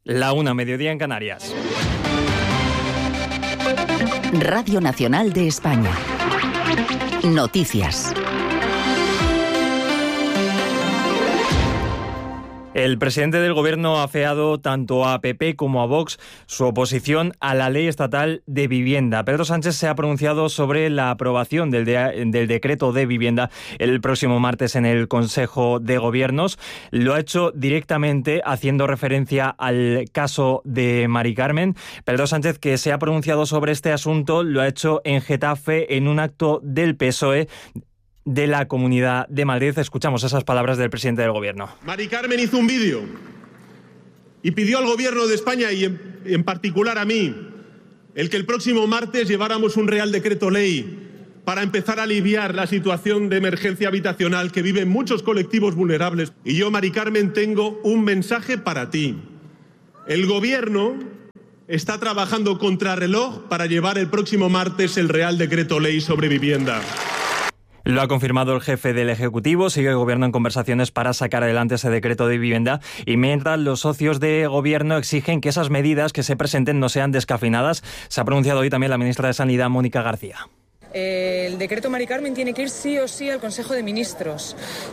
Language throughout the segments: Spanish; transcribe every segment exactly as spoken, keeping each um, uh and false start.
La una, mediodía en Canarias. Radio Nacional de España. Noticias. El presidente del Gobierno ha afeado tanto a P P como a Vox su oposición a la Ley Estatal de Vivienda. Pedro Sánchez se ha pronunciado sobre la aprobación del, de, del decreto de vivienda el próximo martes en el Consejo de Gobiernos. Lo ha hecho directamente haciendo referencia al caso de Mari Carmen. Pedro Sánchez, que se ha pronunciado sobre este asunto, lo ha hecho en Getafe en un acto del P S O E de la Comunidad de Madrid. Escuchamos esas palabras del presidente del Gobierno. Mari Carmen hizo un vídeo y pidió al Gobierno de España y en, en particular a mí el que el próximo martes lleváramos un Real Decreto Ley para empezar a aliviar la situación de emergencia habitacional que viven muchos colectivos vulnerables. Y yo, Mari Carmen, tengo un mensaje para ti. El Gobierno está trabajando contrarreloj para llevar el próximo martes el Real Decreto Ley sobre vivienda. Lo ha confirmado el jefe del Ejecutivo. Sigue el Gobierno en conversaciones para sacar adelante ese decreto de vivienda, y mientras los socios de Gobierno exigen que esas medidas que se presenten no sean descafeinadas. Se ha pronunciado hoy también la ministra de Sanidad, Mónica García. El decreto Mari Carmen tiene que ir sí o sí al Consejo de Ministros.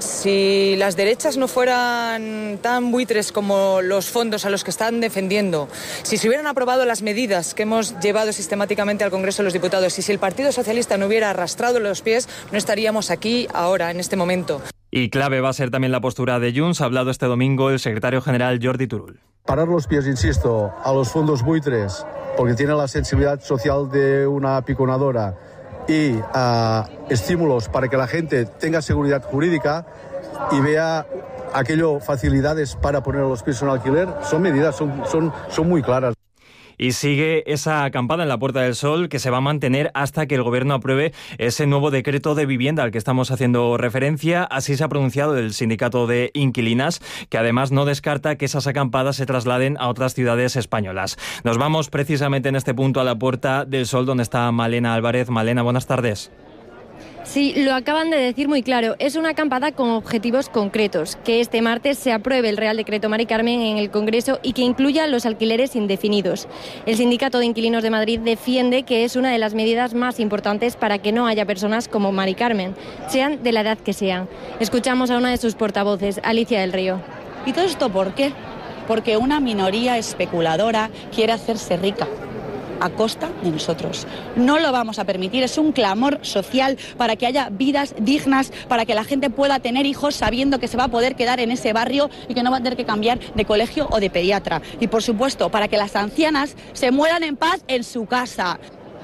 Si las derechas no fueran tan buitres como los fondos a los que están defendiendo, si se hubieran aprobado las medidas que hemos llevado sistemáticamente al Congreso de los Diputados y si el Partido Socialista no hubiera arrastrado los pies, no estaríamos aquí ahora, en este momento. Y clave va a ser también la postura de Junts. Ha hablado este domingo el secretario general Jordi Turull. Parar los pies, insisto, a los fondos buitres, porque tiene la sensibilidad social de una piconadora, y uh, estímulos para que la gente tenga seguridad jurídica y vea aquello, facilidades para poner los pisos en alquiler, son medidas, son, son, son muy claras. Y sigue esa acampada en la Puerta del Sol que se va a mantener hasta que el Gobierno apruebe ese nuevo decreto de vivienda al que estamos haciendo referencia. Así se ha pronunciado el sindicato de inquilinas, que además no descarta que esas acampadas se trasladen a otras ciudades españolas. Nos vamos precisamente en este punto a la Puerta del Sol, donde está Malena Álvarez. Malena, buenas tardes. Sí, lo acaban de decir muy claro. Es una acampada con objetivos concretos. Que este martes se apruebe el Real Decreto Mari Carmen en el Congreso y que incluya los alquileres indefinidos. El Sindicato de Inquilinos de Madrid defiende que es una de las medidas más importantes para que no haya personas como Mari Carmen, sean de la edad que sean. Escuchamos a una de sus portavoces, Alicia del Río. ¿Y todo esto por qué? Porque una minoría especuladora quiere hacerse rica a costa de nosotros. No lo vamos a permitir. Es un clamor social para que haya vidas dignas, para que la gente pueda tener hijos sabiendo que se va a poder quedar en ese barrio y que no va a tener que cambiar de colegio o de pediatra. Y por supuesto, para que las ancianas se mueran en paz en su casa.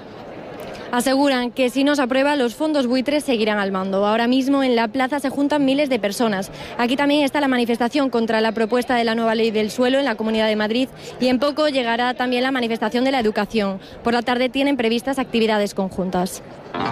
Aseguran que si no se aprueba, los fondos buitres seguirán al mando. Ahora mismo en la plaza se juntan miles de personas. Aquí también está la manifestación contra la propuesta de la nueva ley del suelo en la Comunidad de Madrid, y en poco llegará también la manifestación de la educación. Por la tarde tienen previstas actividades conjuntas.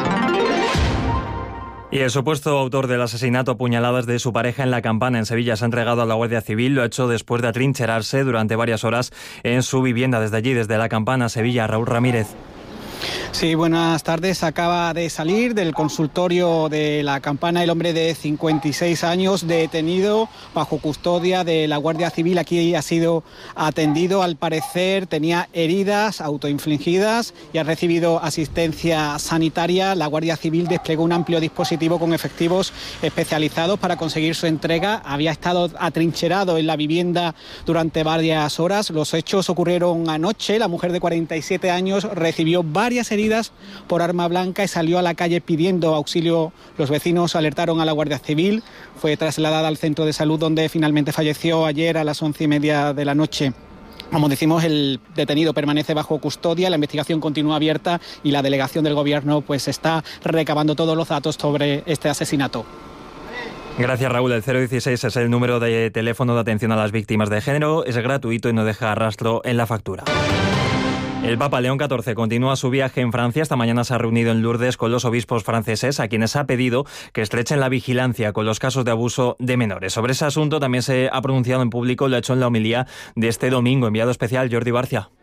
Y el supuesto autor del asesinato a puñaladas de su pareja en La Campana, en Sevilla, se ha entregado a la Guardia Civil. Lo ha hecho después de atrincherarse durante varias horas en su vivienda. Desde allí, desde La Campana, Sevilla, Raúl Ramírez. Sí, buenas tardes. Acaba de salir del consultorio de La Campana el hombre de cincuenta y seis años, detenido bajo custodia de la Guardia Civil. Aquí ha sido atendido. Al parecer tenía heridas autoinfligidas y ha recibido asistencia sanitaria. La Guardia Civil desplegó un amplio dispositivo con efectivos especializados para conseguir su entrega. Había estado atrincherado en la vivienda durante varias horas. Los hechos ocurrieron anoche. La mujer de cuarenta y siete años recibió varias heridas por arma blanca y salió a la calle pidiendo auxilio. Los vecinos alertaron a la Guardia Civil. Fue trasladada al centro de salud, donde finalmente falleció ayer a las once y media de la noche. Como decimos, el detenido permanece bajo custodia, la investigación continúa abierta y la delegación del Gobierno pues está recabando todos los datos sobre este asesinato. Gracias, Raúl. El cero dieciséis es el número de teléfono de atención a las víctimas de género. Es gratuito y no deja rastro en la factura. El Papa León catorce continúa su viaje en Francia. Esta mañana se ha reunido en Lourdes con los obispos franceses, a quienes ha pedido que estrechen la vigilancia con los casos de abuso de menores. Sobre ese asunto también se ha pronunciado en público, lo ha hecho en la homilía de este domingo. Enviado especial Jordi Barcia.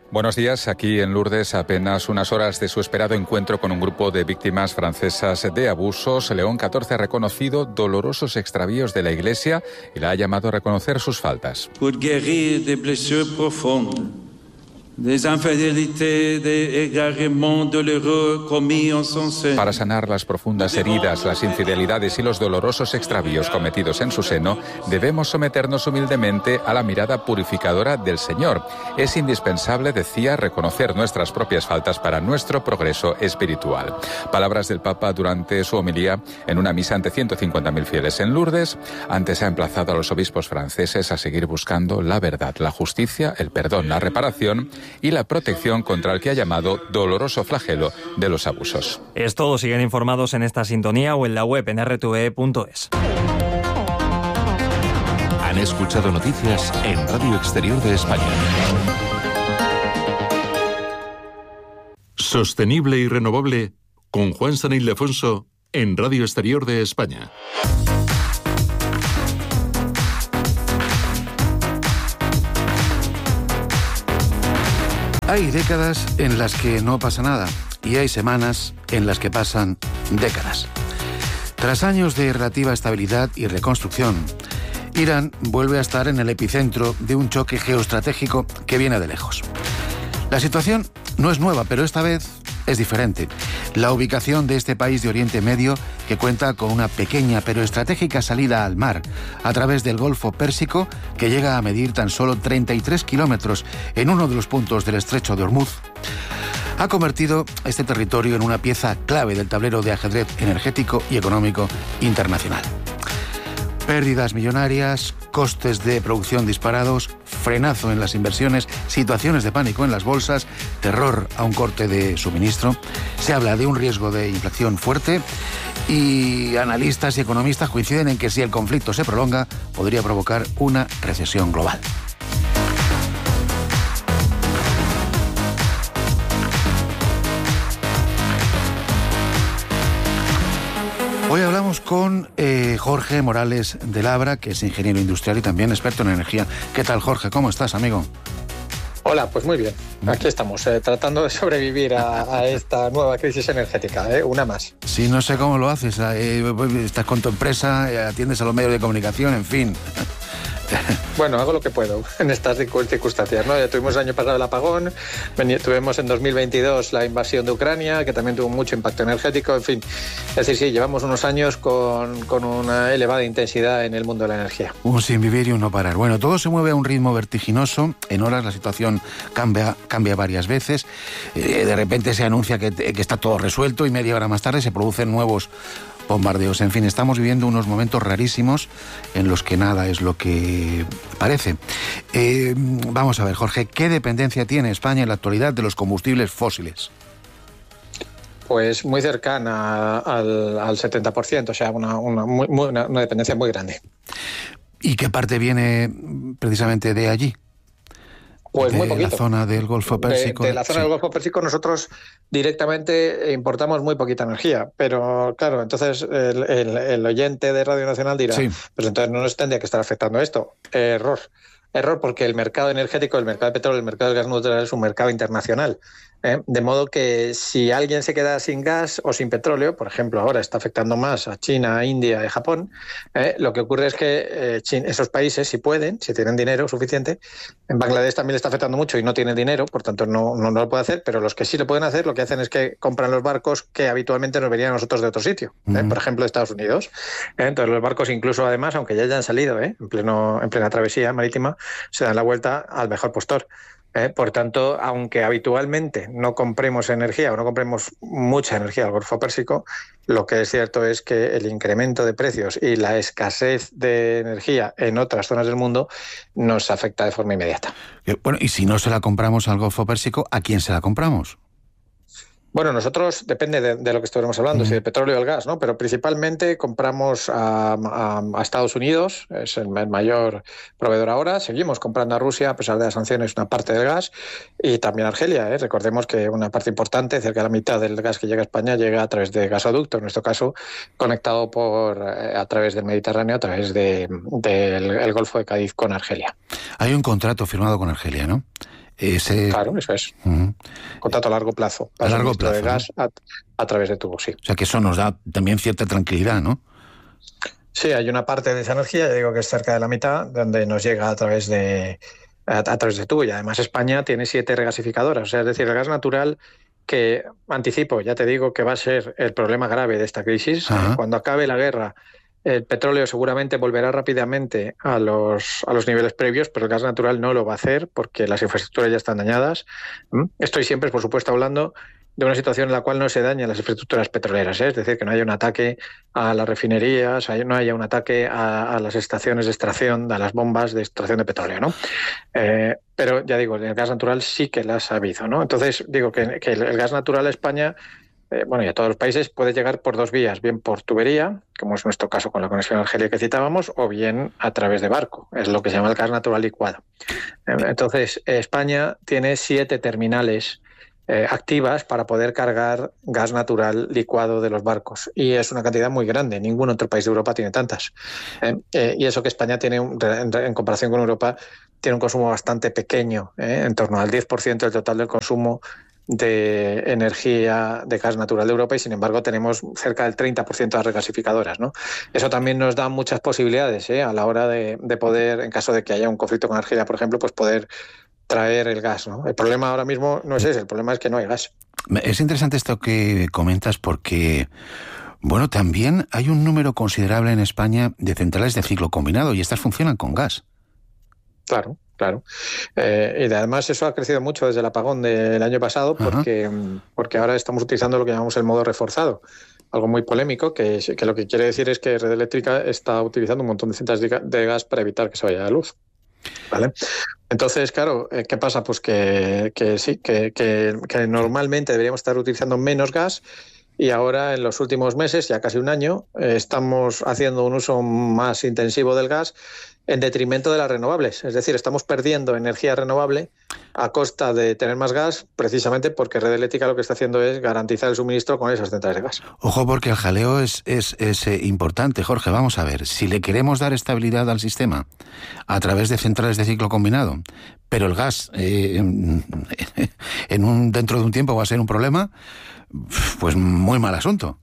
Buenos días. Aquí en Lourdes, apenas unas horas de su esperado encuentro con un grupo de víctimas francesas de abusos, León catorce ha reconocido dolorosos extravíos de la Iglesia y la ha llamado a reconocer sus faltas. Pour guérir des blessures profondes, des infidélités, des égarements douloureux commis en son seno. Para sanar las profundas heridas, las infidelidades y los dolorosos extravíos cometidos en su seno, debemos someternos humildemente a la mirada purificadora del Señor. Es indispensable, decía, reconocer nuestras propias faltas para nuestro progreso espiritual. Palabras del Papa durante su homilía en una misa ante ciento cincuenta mil fieles en Lourdes. Antes ha emplazado a los obispos franceses a seguir buscando la verdad, la justicia, el perdón, la reparación y la protección contra el que ha llamado doloroso flagelo de los abusos. Es todo. Siguen informados en esta sintonía o en la web en erre te ve punto es. Han escuchado noticias en Radio Exterior de España. Sostenible y renovable con Juan San Ildefonso en Radio Exterior de España. Hay décadas en las que no pasa nada y hay semanas en las que pasan décadas. Tras años de relativa estabilidad y reconstrucción, Irán vuelve a estar en el epicentro de un choque geoestratégico que viene de lejos. La situación no es nueva, pero esta vez es diferente. La ubicación de este país de Oriente Medio, que cuenta con una pequeña pero estratégica salida al mar a través del Golfo Pérsico, que llega a medir tan solo treinta y tres kilómetros en uno de los puntos del Estrecho de Hormuz, ha convertido este territorio en una pieza clave del tablero de ajedrez energético y económico internacional. Pérdidas millonarias, costes de producción disparados, frenazo en las inversiones, situaciones de pánico en las bolsas, terror a un corte de suministro. Se habla de un riesgo de inflación fuerte y analistas y economistas coinciden en que si el conflicto se prolonga, podría provocar una recesión global. Hoy hablamos con eh, Jorge Morales de Labra, que es ingeniero industrial y también experto en energía. ¿Qué tal, Jorge? ¿Cómo estás, amigo? Hola, pues muy bien. Aquí estamos, eh, tratando de sobrevivir a, a esta nueva crisis energética, ¿eh? Una más. Sí, no sé cómo lo haces. Eh, estás con tu empresa, eh, atiendes a los medios de comunicación, en fin. Bueno, hago lo que puedo en estas circunstancias, ¿no? Ya tuvimos el año pasado el apagón, tuvimos en dos mil veintidós la invasión de Ucrania, que también tuvo mucho impacto energético, en fin. Es decir, sí, llevamos unos años con, con una elevada intensidad en el mundo de la energía. Un sin vivir y un no parar. Bueno, todo se mueve a un ritmo vertiginoso. En horas la situación cambia, cambia varias veces. Eh, de repente se anuncia que, que está todo resuelto y media hora más tarde se producen nuevos bombardeos. En fin, estamos viviendo unos momentos rarísimos en los que nada es lo que parece. Eh, vamos a ver, Jorge, ¿qué dependencia tiene España en la actualidad de los combustibles fósiles? Pues muy cercana al, al setenta por ciento, o sea, una, una, muy, una, una dependencia muy grande. ¿Y qué parte viene precisamente de allí? Pues de muy poquito. la zona del Golfo Pérsico. De, de la zona sí. del Golfo Pérsico nosotros directamente importamos muy poquita energía, pero claro, entonces el, el, el oyente de Radio Nacional dirá, sí. pues entonces no nos tendría que estar afectando esto. Error. Error porque el mercado energético, el mercado de petróleo, el mercado del gas natural es un mercado internacional. ¿eh? De modo que si alguien se queda sin gas o sin petróleo, por ejemplo, ahora está afectando más a China, a India y a Japón, ¿eh? lo que ocurre es que eh, China, esos países, si pueden, si tienen dinero suficiente, en Bangladesh también le está afectando mucho y no tiene dinero, por tanto no, no, no lo puede hacer, pero los que sí lo pueden hacer, lo que hacen es que compran los barcos que habitualmente nos venían a nosotros de otro sitio, ¿eh? uh-huh. por ejemplo, de Estados Unidos. ¿eh? Entonces los barcos incluso, además, aunque ya hayan salido ¿eh? en, pleno, en plena travesía marítima, se dan la vuelta al mejor postor. ¿eh? Por tanto, aunque habitualmente no compremos energía o no compremos mucha energía al Golfo Pérsico, lo que es cierto es que el incremento de precios y la escasez de energía en otras zonas del mundo nos afecta de forma inmediata. Bueno, y si no se la compramos al Golfo Pérsico, ¿a quién se la compramos? Bueno, nosotros, depende de, de lo que estuviéramos hablando, mm. si de petróleo o el gas, ¿no? Pero principalmente compramos a, a, a Estados Unidos, es el, el mayor proveedor ahora. Seguimos comprando a Rusia, a pesar de las sanciones, una parte del gas, y también a Argelia. ¿eh? Recordemos que una parte importante, cerca de la mitad del gas que llega a España, llega a través de gasoducto, en nuestro caso, conectado por a través del Mediterráneo, a través del de, de el Golfo de Cádiz con Argelia. Hay un contrato firmado con Argelia, ¿no? Ese... Claro, eso es. Uh-huh. Contrato a largo plazo. A largo plazo. De gas ¿no? a, a través de tubos, sí. O sea que eso nos da también cierta tranquilidad, ¿no? Sí, hay una parte de esa energía, ya digo que es cerca de la mitad, donde nos llega a través de a, a través de tubo. Y además España tiene siete regasificadoras. O sea, es decir, el gas natural, que anticipo, ya te digo que va a ser el problema grave de esta crisis. Eh, cuando acabe la guerra, el petróleo seguramente volverá rápidamente a los, a los niveles previos, pero el gas natural no lo va a hacer porque las infraestructuras ya están dañadas. ¿Mm? Estoy siempre, por supuesto, hablando de una situación en la cual no se dañan las infraestructuras petroleras, ¿eh? Es decir, que no haya un ataque a las refinerías, no haya un ataque a, a las estaciones de extracción, a las bombas de extracción de petróleo, ¿no? Eh, pero ya digo, el gas natural sí que las ha habido, ¿no? Entonces, digo que, que el gas natural a España, eh, bueno, y a todos los países, puede llegar por dos vías, bien por tubería, como es nuestro caso con la conexión Argelia que citábamos, o bien a través de barco, es lo que se llama el gas natural licuado. Eh, entonces, España tiene siete terminales Eh, activas para poder cargar gas natural licuado de los barcos. Y es una cantidad muy grande. Ningún otro país de Europa tiene tantas. Eh, eh, y eso que España tiene, un, en, en comparación con Europa, tiene un consumo bastante pequeño, eh, en torno al diez por ciento del total del consumo de energía de gas natural de Europa, y sin embargo tenemos cerca del treinta por ciento de las regasificadoras, ¿no? Eso también nos da muchas posibilidades, ¿eh? A la hora de, de poder, en caso de que haya un conflicto con Argelia, por ejemplo, pues poder traer el gas, ¿no? El problema ahora mismo no es ese, el problema es que no hay gas. Es interesante esto que comentas porque, bueno, también hay un número considerable en España de centrales de ciclo combinado y estas funcionan con gas. Claro, claro. Eh, y además eso ha crecido mucho desde el apagón del año pasado porque, porque ahora estamos utilizando lo que llamamos el modo reforzado. Algo muy polémico, que, que lo que quiere decir es que Red Eléctrica está utilizando un montón de centrales de, de gas para evitar que se vaya la luz. ¿Vale? Entonces, claro, ¿qué pasa? Pues que, que sí, que, que, que normalmente deberíamos estar utilizando menos gas y ahora en los últimos meses, ya casi un año, eh, estamos haciendo un uso más intensivo del gas en detrimento de las renovables. Es decir, estamos perdiendo energía renovable a costa de tener más gas, precisamente porque Red Eléctrica lo que está haciendo es garantizar el suministro con esas centrales de gas. Ojo, porque el jaleo es, es, es eh, importante, Jorge. Vamos a ver, si le queremos dar estabilidad al sistema a través de centrales de ciclo combinado, pero el gas eh, en un, dentro de un tiempo va a ser un problema, pues muy mal asunto.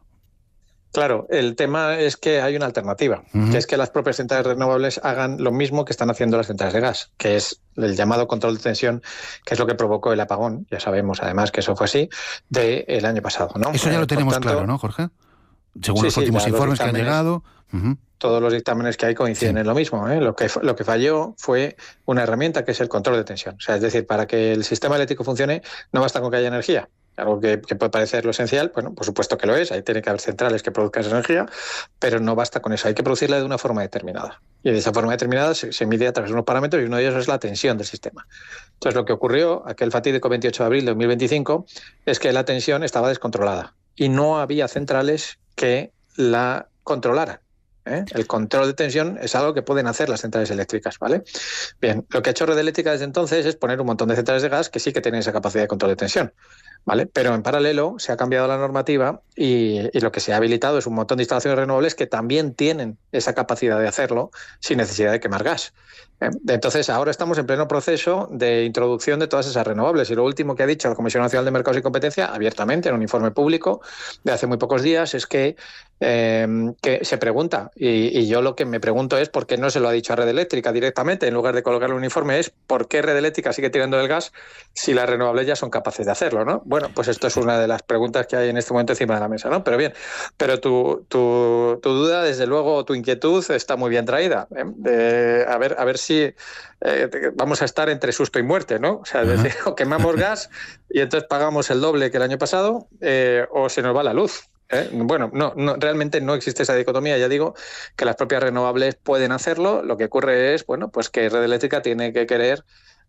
Claro, el tema es que hay una alternativa, uh-huh. que es que las propias centrales renovables hagan lo mismo que están haciendo las centrales de gas, que es el llamado control de tensión, que es lo que provocó el apagón, ya sabemos además que eso fue así, del año pasado, ¿no? Eso ya lo tenemos tanto, claro, ¿no, Jorge? Según sí, los últimos sí, informes los que han llegado. Uh-huh. Todos los dictámenes que hay coinciden sí. en lo mismo, ¿eh? Lo que, lo que falló fue una herramienta que es el control de tensión. O sea, es decir, para que el sistema eléctrico funcione no basta con que haya energía. Algo que, que puede parecer lo esencial, bueno, por supuesto que lo es, ahí tiene que haber centrales que produzcan esa energía, pero no basta con eso, hay que producirla de una forma determinada. Y de esa forma determinada se, se mide a través de unos parámetros y uno de ellos es la tensión del sistema. Entonces lo que ocurrió, aquel fatídico veintiocho de abril de dos mil veinticinco, es que la tensión estaba descontrolada y no había centrales que la controlaran. ¿Eh? El control de tensión es algo que pueden hacer las centrales eléctricas, ¿vale? Bien, lo que ha hecho Red Eléctrica desde entonces es poner un montón de centrales de gas que sí que tienen esa capacidad de control de tensión, ¿vale? Pero en paralelo se ha cambiado la normativa y, y lo que se ha habilitado es un montón de instalaciones renovables que también tienen esa capacidad de hacerlo sin necesidad de quemar gas. ¿Eh? Entonces ahora estamos en pleno proceso de introducción de todas esas renovables y lo último que ha dicho la Comisión Nacional de Mercados y Competencia abiertamente en un informe público de hace muy pocos días es que, eh, que se pregunta y, y yo lo que me pregunto es por qué no se lo ha dicho a Red Eléctrica directamente en lugar de colocarle un informe, es por qué Red Eléctrica sigue tirando del gas si las renovables ya son capaces de hacerlo, ¿no? Bueno, pues esto es una de las preguntas que hay en este momento encima de la mesa, ¿no? Pero bien, pero tu, tu, tu duda, desde luego, tu inquietud está muy bien traída, ¿eh? De, a ver, a ver si eh, vamos a estar entre susto y muerte, ¿no? O sea, es decir, o quemamos gas y entonces pagamos el doble que el año pasado, eh, o se nos va la luz. ¿Eh? Bueno, no, no, realmente no existe esa dicotomía. Ya digo que las propias renovables pueden hacerlo. Lo que ocurre es, bueno, pues que Red Eléctrica tiene que querer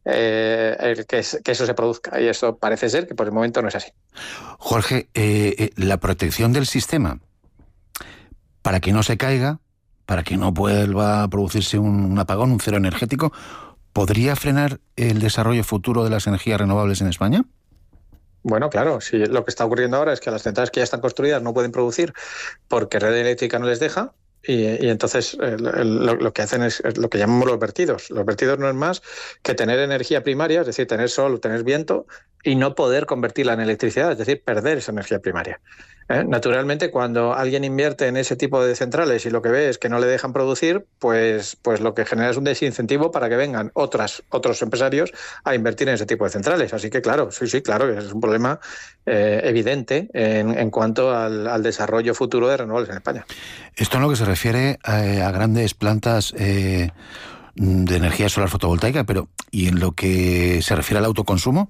eh, el que, que eso se produzca y eso parece ser que por el momento no es así. Jorge, eh, eh, la protección del sistema para que no se caiga, para que no vuelva a producirse un, un apagón, un cero energético, ¿podría frenar el desarrollo futuro de las energías renovables en España? Bueno, claro, si lo que está ocurriendo ahora es que las centrales que ya están construidas no pueden producir porque Red Eléctrica no les deja, y, y entonces eh, lo, lo que hacen es, es lo que llamamos los vertidos. Los vertidos no es más que tener energía primaria, es decir, tener sol o tener viento, y no poder convertirla en electricidad, es decir, perder esa energía primaria. ¿Eh? Naturalmente, cuando alguien invierte en ese tipo de centrales y lo que ve es que no le dejan producir, pues, pues lo que genera es un desincentivo para que vengan otras, otros empresarios a invertir en ese tipo de centrales. Así que, claro, sí, sí, claro, es un problema eh, evidente en, en cuanto al, al desarrollo futuro de renovables en España. Esto en lo que se refiere a, a grandes plantas eh, de energía solar fotovoltaica, pero ¿y en lo que se refiere al autoconsumo?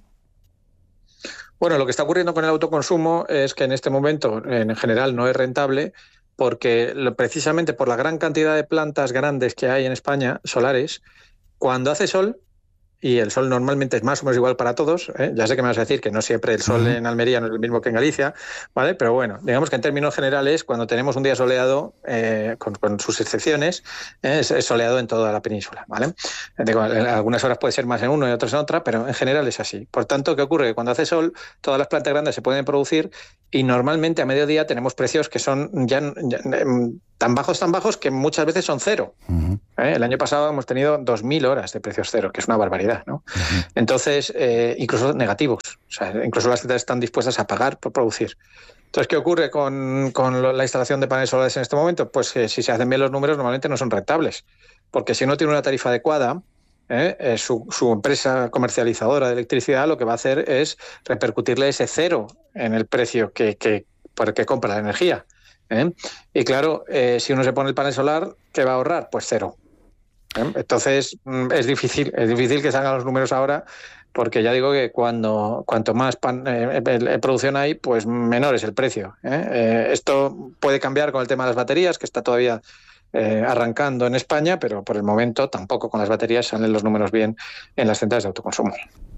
Bueno, lo que está ocurriendo con el autoconsumo es que en este momento, en general, no es rentable porque precisamente por la gran cantidad de plantas grandes que hay en España, solares, cuando hace sol, y el sol normalmente es más o menos igual para todos, ¿eh? Ya sé que me vas a decir que no siempre el sol uh-huh. en Almería no es el mismo que en Galicia, ¿vale? Pero bueno, digamos que en términos generales, cuando tenemos un día soleado, eh, con, con sus excepciones, eh, es, es soleado en toda la península, ¿vale? Digo, en algunas horas puede ser más en uno y otras en otra, pero en general es así. Por tanto, ¿qué ocurre? Cuando hace sol, todas las plantas grandes se pueden producir y normalmente a mediodía tenemos precios que son ya, ya tan bajos, tan bajos que muchas veces son cero. Uh-huh. ¿Eh? El año pasado hemos tenido dos mil horas de precios cero, que es una barbaridad, ¿no? Uh-huh. Entonces, eh, incluso negativos. O sea, incluso las centrales están dispuestas a pagar por producir. Entonces, ¿qué ocurre con, con la instalación de paneles solares en este momento? Pues que si se hacen bien los números, normalmente no son rentables. Porque si uno tiene una tarifa adecuada, ¿eh? Eh, su, su empresa comercializadora de electricidad lo que va a hacer es repercutirle ese cero en el precio que, que, por el que compra la energía. ¿Eh? Y claro, eh, si uno se pone el panel solar, ¿qué va a ahorrar? Pues cero. ¿Eh? Entonces es difícil, es difícil que salgan los números ahora, porque ya digo que cuando cuanto más pan, eh, eh, producción hay, pues menor es el precio. ¿Eh? Eh, esto puede cambiar con el tema de las baterías, que está todavía eh, arrancando en España, pero por el momento tampoco con las baterías salen los números bien en las centrales de autoconsumo.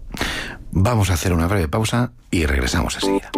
Vamos a hacer una breve pausa y regresamos enseguida.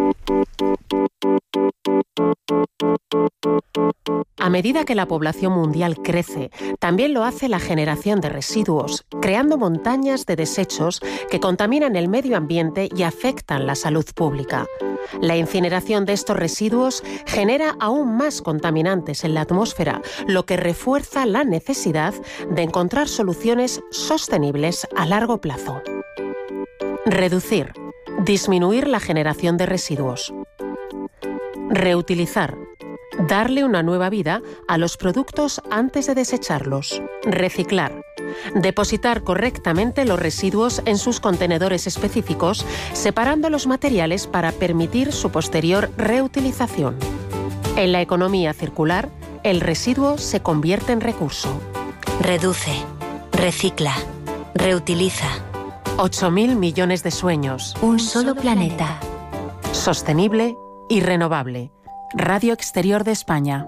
A medida que la población mundial crece, también lo hace la generación de residuos, creando montañas de desechos que contaminan el medio ambiente y afectan la salud pública. La incineración de estos residuos genera aún más contaminantes en la atmósfera, lo que refuerza la necesidad de encontrar soluciones sostenibles a largo plazo. Reducir, disminuir la generación de residuos. Reutilizar. Darle una nueva vida a los productos antes de desecharlos. Reciclar. Depositar correctamente los residuos en sus contenedores específicos, separando los materiales para permitir su posterior reutilización. En la economía circular, el residuo se convierte en recurso. Reduce. Recicla. Reutiliza. ocho mil millones de sueños. Un solo planeta. Sostenible y renovable. Radio Exterior de España.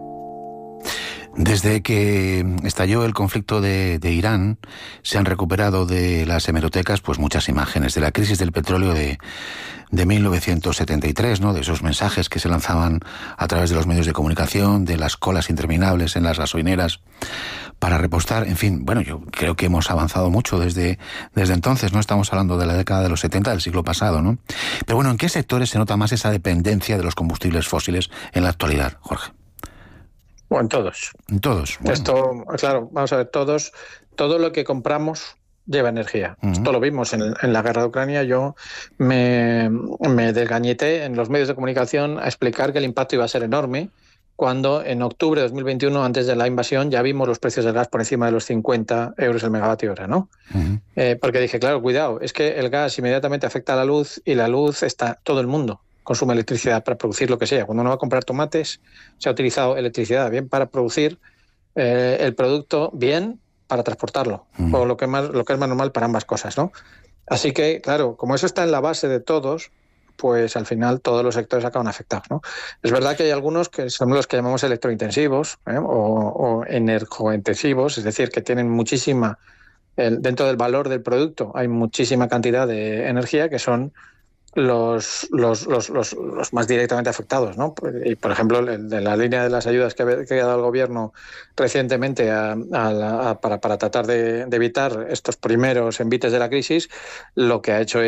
Desde que estalló el conflicto de, de Irán, se han recuperado de las hemerotecas pues muchas imágenes de la crisis del petróleo de, de mil novecientos setenta y tres, ¿no? De esos mensajes que se lanzaban a través de los medios de comunicación, de las colas interminables en las gasolineras para repostar. En fin, bueno, yo creo que hemos avanzado mucho desde, desde entonces, ¿no? Estamos hablando de la década de los setenta del siglo pasado, ¿no? Pero bueno, ¿en qué sectores se nota más esa dependencia de los combustibles fósiles en la actualidad, Jorge? O en todos. En todos. Bueno. Esto, claro, vamos a ver, todos, todo lo que compramos lleva energía. Uh-huh. Esto lo vimos en, en la guerra de Ucrania. Yo me, me desgañeté en los medios de comunicación a explicar que el impacto iba a ser enorme, cuando en octubre de dos mil veintiuno, antes de la invasión, ya vimos los precios del gas por encima de los cincuenta euros el megavatio hora, ¿no? Uh-huh. Eh, porque dije, claro, cuidado, es que el gas inmediatamente afecta a la luz y la luz está todo el mundo. Consume electricidad para producir lo que sea. Cuando uno va a comprar tomates, se ha utilizado electricidad bien para producir eh, el producto, bien para transportarlo, mm. o lo que, más, lo que es más normal para ambas cosas, ¿no? Así que, claro, como eso está en la base de todos, pues al final todos los sectores acaban afectados, ¿no? Es verdad que hay algunos que son los que llamamos electrointensivos, ¿eh? o, o energointensivos, es decir, que tienen muchísima, el, dentro del valor del producto hay muchísima cantidad de energía, que son Los, los, los, los, los más directamente afectados, ¿no? Y, por ejemplo, de la línea de las ayudas que ha, que ha dado el gobierno recientemente a, a, a, para, para tratar de, de evitar estos primeros envites de la crisis, lo que ha hecho es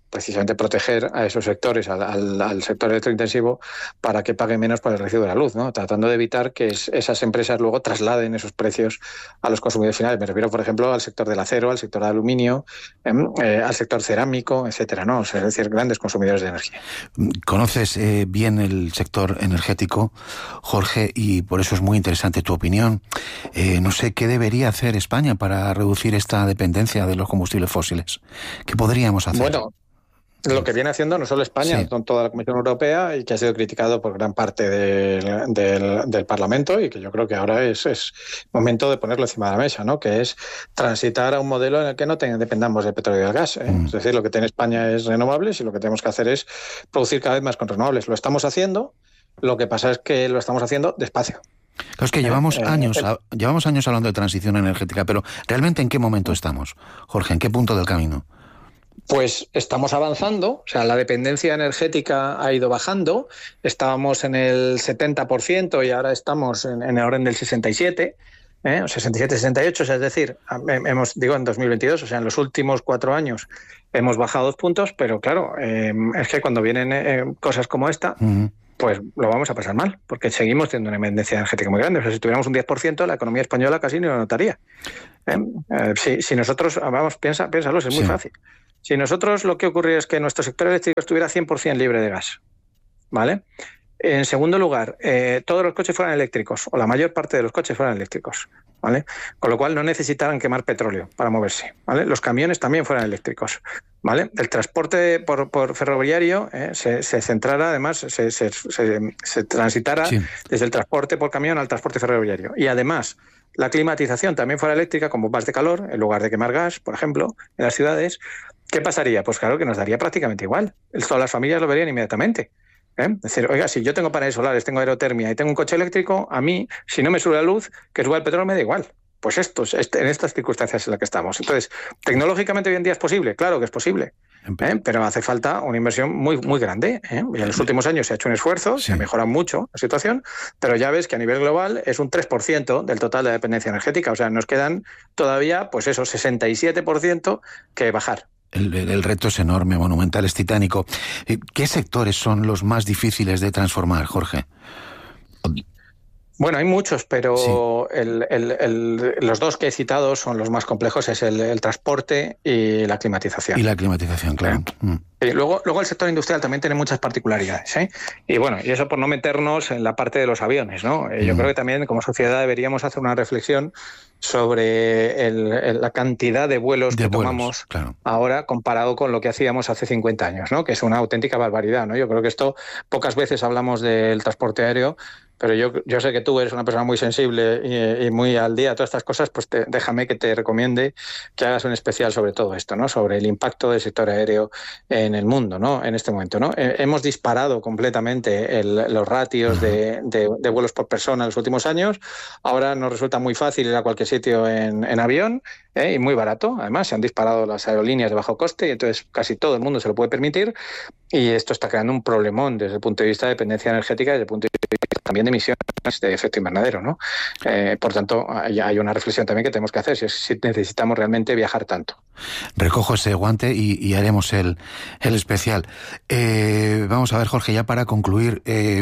precisamente proteger a esos sectores, al, al, al sector electrointensivo, para que pague menos por el recibo de la luz, ¿no? Tratando de evitar que es, esas empresas luego trasladen esos precios a los consumidores finales. Me refiero, por ejemplo, al sector del acero, al sector de aluminio, eh, eh, al sector cerámico, etcétera, ¿no? O sea, es decir, grandes consumidores de energía. Conoces eh, bien el sector energético, Jorge, y por eso es muy interesante tu opinión. Eh, no sé qué debería hacer España para reducir esta dependencia de los combustibles fósiles. ¿Qué podríamos hacer? Bueno, lo que viene haciendo no solo España, sí. Con toda la Comisión Europea, y que ha sido criticado por gran parte del, del, del Parlamento, y que yo creo que ahora es, es momento de ponerlo encima de la mesa, ¿no? Que es transitar a un modelo en el que no te, dependamos del petróleo y del gas, ¿eh? Mm. Es decir, lo que tiene España es renovables y lo que tenemos que hacer es producir cada vez más con renovables. Lo estamos haciendo, lo que pasa es que lo estamos haciendo despacio. Claro, es que llevamos eh, años eh, llevamos años hablando de transición energética, pero ¿realmente en qué momento estamos, Jorge? ¿En qué punto del camino? Pues estamos avanzando, o sea, la dependencia energética ha ido bajando, estábamos en el setenta por ciento y ahora estamos en, en el orden del sesenta y siete por ciento. ¿Eh? sesenta y siete, sesenta y ocho, o sea, es decir, hemos, digo en dos mil veintidós, o sea, en los últimos cuatro años hemos bajado dos puntos, pero claro, eh, es que cuando vienen eh, cosas como esta, uh-huh. pues lo vamos a pasar mal, porque seguimos teniendo una dependencia energética muy grande. O sea, si tuviéramos un diez por ciento, la economía española casi ni lo notaría. ¿Eh? Eh, si, si nosotros, vamos, piensa, piénsalo, es muy sí. fácil. Si nosotros lo que ocurriría es que nuestro sector eléctrico estuviera cien por ciento libre de gas, ¿vale? En segundo lugar, eh, todos los coches fueran eléctricos, o la mayor parte de los coches fueran eléctricos, ¿vale? Con lo cual no necesitaran quemar petróleo para moverse, ¿vale? Los camiones también fueran eléctricos, ¿vale? El transporte por, por ferroviario eh, se, se centrara, además, se, se, se, se transitara sí. desde el transporte por camión al transporte ferroviario. Y además, la climatización también fuera eléctrica, con bombas de calor, en lugar de quemar gas, por ejemplo, en las ciudades. ¿Qué pasaría? Pues claro que nos daría prácticamente igual. Todas las familias lo verían inmediatamente. ¿Eh? Es decir, oiga, si yo tengo paneles solares, tengo aerotermia y tengo un coche eléctrico, a mí, si no me sube la luz, que suba el petróleo me da igual. Pues esto, este, en estas circunstancias en las que estamos. Entonces, tecnológicamente hoy en día es posible, claro que es posible, ¿eh? Pero hace falta una inversión muy, muy grande, ¿eh? Y en los últimos años se ha hecho un esfuerzo, sí. se ha mejorado mucho la situación, pero ya ves que a nivel global es un tres por ciento del total de dependencia energética. O sea, nos quedan todavía, pues eso, sesenta y siete por ciento que bajar. El, el, el reto es enorme, monumental, es titánico. ¿Qué sectores son los más difíciles de transformar, Jorge? Bueno, hay muchos, pero sí. el, el, el, los dos que he citado son los más complejos, es el, el transporte y la climatización. Y la climatización, claro. ¿Eh? Mm. Y luego, luego el sector industrial también tiene muchas particularidades, ¿eh? Y bueno, y eso por no meternos en la parte de los aviones, ¿no? Mm. Yo creo que también como sociedad deberíamos hacer una reflexión sobre el, el, la cantidad de vuelos de que vuelos, tomamos claro. ahora comparado con lo que hacíamos hace cincuenta años, ¿no? Que es una auténtica barbaridad, ¿no? Yo creo que esto, pocas veces hablamos del transporte aéreo, pero yo, yo sé que tú eres una persona muy sensible y, y muy al día de todas estas cosas, pues te, déjame que te recomiende que hagas un especial sobre todo esto, ¿no? Sobre el impacto del sector aéreo en el mundo, ¿no? En este momento, ¿no? Eh, hemos disparado completamente el, los ratios de, de, de vuelos por persona en los últimos años. Ahora nos resulta muy fácil ir a cualquier sitio en, en avión, ¿eh? Y muy barato. Además, se han disparado las aerolíneas de bajo coste y entonces casi todo el mundo se lo puede permitir. Y esto está creando un problemón desde el punto de vista de dependencia energética y desde el punto de vista también de emisiones de efecto invernadero, ¿no? Eh, por tanto, hay, hay una reflexión también que tenemos que hacer, si, si necesitamos realmente viajar tanto. Recojo ese guante y, y haremos el, el especial. Eh, vamos a ver, Jorge, ya para concluir, eh,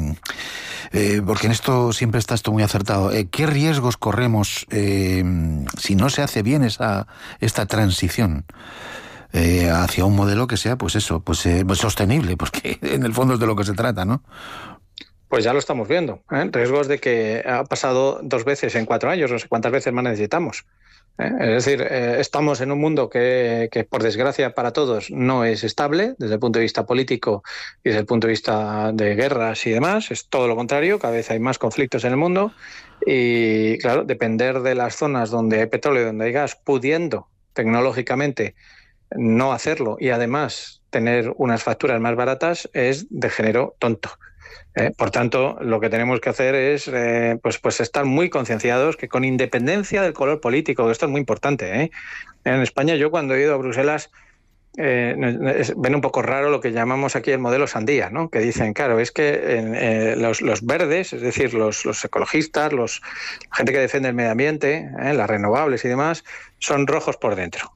eh, porque en esto siempre estás tú muy acertado, eh, ¿qué riesgos corremos eh, si no se hace bien esa esta transición eh, hacia un modelo que sea, pues eso, pues eh, sostenible? Porque en el fondo es de lo que se trata, ¿no? Pues ya lo estamos viendo, ¿eh? Riesgos de que ha pasado dos veces en cuatro años, no sé cuántas veces más necesitamos. ¿eh? Es decir, eh, estamos en un mundo que, que, por desgracia para todos, no es estable desde el punto de vista político y desde el punto de vista de guerras y demás. Es todo lo contrario, cada vez hay más conflictos en el mundo y, claro, depender de las zonas donde hay petróleo y donde hay gas, pudiendo tecnológicamente no hacerlo y además tener unas facturas más baratas, es de género tonto. Eh, por tanto, lo que tenemos que hacer es eh, pues, pues estar muy concienciados, que con independencia del color político, que esto es muy importante, ¿eh? En España, yo cuando he ido a Bruselas, eh, es, ven un poco raro lo que llamamos aquí el modelo sandía, ¿no? Que dicen, claro, es que eh, los, los verdes, es decir, los, los ecologistas, los, la gente que defiende el medio ambiente, eh, las renovables y demás, son rojos por dentro.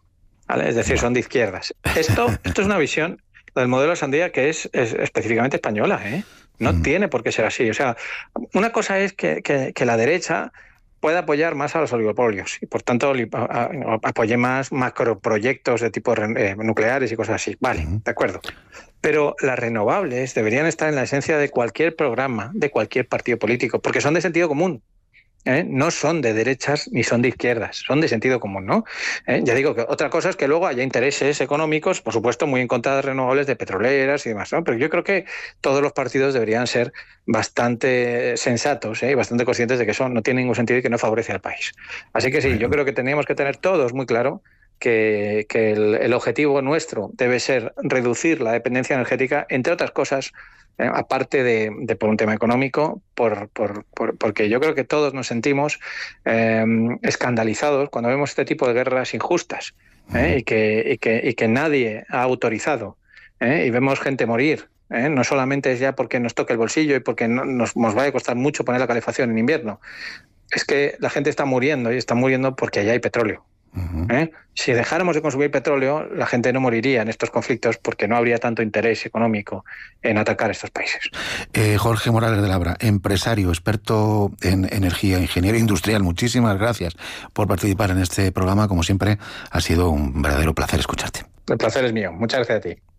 ¿vale? Es decir, son de izquierdas. Esto, esto es una visión del modelo sandía que es, es específicamente española, ¿eh? No mm. tiene por qué ser así. O sea, una cosa es que, que, que la derecha pueda apoyar más a los oligopolios y, por tanto, apoye más macroproyectos de tipo eh, nucleares y cosas así. Vale, mm. de acuerdo. Pero las renovables deberían estar en la esencia de cualquier programa, de cualquier partido político, porque son de sentido común. ¿Eh? No son de derechas ni son de izquierdas, son de sentido común, ¿no? ¿Eh? Ya digo que otra cosa es que luego haya intereses económicos, por supuesto, muy en contra de renovables, de petroleras y demás, ¿no? Pero yo creo que todos los partidos deberían ser bastante sensatos, ¿eh? y bastante conscientes de que eso no tiene ningún sentido y que no favorece al país. Así que sí, yo creo que teníamos que tener todos muy claro que, que el, el objetivo nuestro debe ser reducir la dependencia energética, entre otras cosas, Eh, aparte de, de por un tema económico, por, por, por, porque yo creo que todos nos sentimos eh, escandalizados cuando vemos este tipo de guerras injustas eh, y, que, y, que, y que nadie ha autorizado eh, y vemos gente morir. Eh, no solamente es ya porque nos toque el bolsillo y porque no, nos, nos vaya a costar mucho poner la calefacción en invierno, es que la gente está muriendo y está muriendo porque allá hay petróleo. Uh-huh. ¿Eh? Si dejáramos de consumir petróleo, la gente no moriría en estos conflictos porque no habría tanto interés económico en atacar estos países. Eh, Jorge Morales de Labra, empresario, experto en energía, ingeniero industrial, muchísimas gracias por participar en este programa. Como siempre, ha sido un verdadero placer escucharte. El placer es mío. Muchas gracias a ti.